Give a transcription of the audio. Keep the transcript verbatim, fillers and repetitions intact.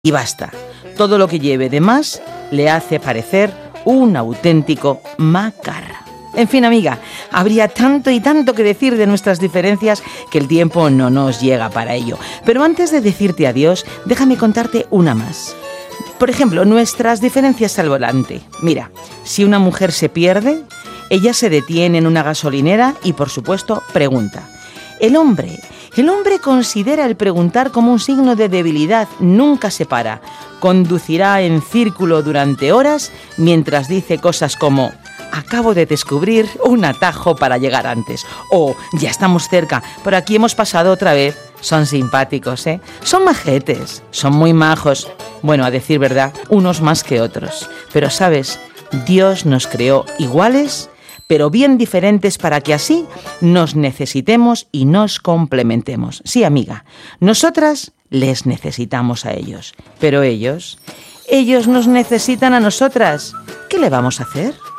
Y basta. Todo lo que lleve de más le hace parecer un auténtico macarra. En fin, amiga, habría tanto y tanto que decir de nuestras diferencias que el tiempo no nos llega para ello. Pero antes de decirte adiós, déjame contarte una más. Por ejemplo, nuestras diferencias al volante. Mira, si una mujer se pierde, ella se detiene en una gasolinera y, por supuesto, pregunta. El hombre, el hombre considera el preguntar como un signo de debilidad, nunca se para. Conducirá en círculo durante horas mientras dice cosas como: acabo de descubrir un atajo para llegar antes. O ya estamos cerca, por aquí hemos pasado otra vez. Son simpáticos, ¿eh? Son majetes, son muy majos. Bueno, a decir verdad, unos más que otros. Pero, ¿sabes? Dios nos creó iguales, pero bien diferentes para que así nos necesitemos y nos complementemos. Sí, amiga, nosotras les necesitamos a ellos, pero ellos, ellos nos necesitan a nosotras. ¿Qué le vamos a hacer?